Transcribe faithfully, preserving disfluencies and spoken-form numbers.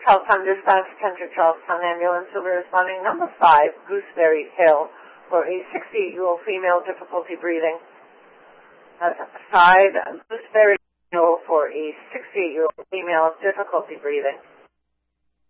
Charlestown Dispatch, Kendrick Charlestown Ambulance, will be responding number five, Gooseberry Hill, for a sixty-eight-year-old female, difficulty breathing. That's five, Gooseberry Hill, for a sixty-eight-year-old female, difficulty breathing.